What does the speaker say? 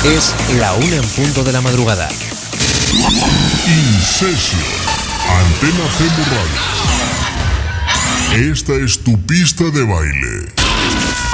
Es la 1:00 de la madrugada. In Session, Antena CEMU Radio. Esta es tu pista de baile.